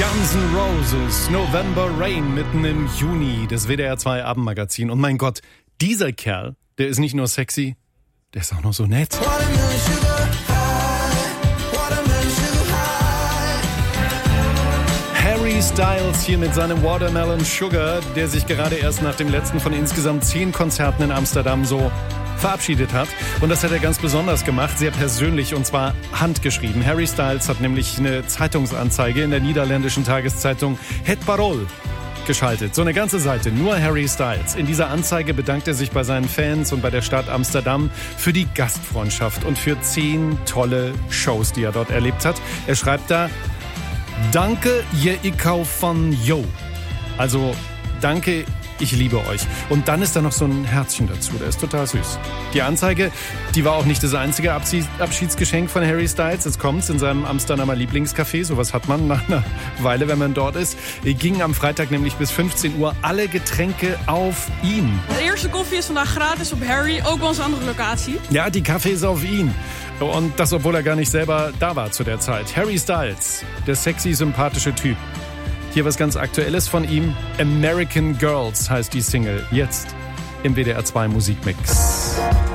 Guns N' Roses, November Rain, mitten im Juni, das WDR 2 Abendmagazin. Und mein Gott, dieser Kerl, der ist nicht nur sexy, der ist auch noch so nett. Harry Styles hier mit seinem Watermelon Sugar, der sich gerade erst nach dem letzten von insgesamt 10 Konzerten in Amsterdam so verabschiedet hat. Und das hat er ganz besonders gemacht, sehr persönlich, und zwar handgeschrieben. Harry Styles hat nämlich eine Zeitungsanzeige in der niederländischen Tageszeitung Het Parool geschaltet. So eine ganze Seite, nur Harry Styles. In dieser Anzeige bedankt er sich bei seinen Fans und bei der Stadt Amsterdam für die Gastfreundschaft und für 10 tolle Shows, die er dort erlebt hat. Er schreibt da: Danke, je ik hou van jou. Also, danke, ich liebe euch. Und dann ist da noch so ein Herzchen dazu, der ist total süß. Die Anzeige, die war auch nicht das einzige Abschiedsgeschenk von Harry Styles. Jetzt kommt's in seinem Amsterdamer Lieblingscafé, sowas hat man nach einer Weile, wenn man dort ist. Gingen am Freitag nämlich bis 15 Uhr alle Getränke auf ihn. De eerste koffie is vandaag gratis op Harry, ook bij onze andere locatie. Ja, die Kaffee ist auf ihn. Und das, obwohl er gar nicht selber da war zu der Zeit. Harry Styles, der sexy, sympathische Typ. Hier was ganz Aktuelles von ihm. American Girls heißt die Single. Jetzt im WDR 2 Musikmix.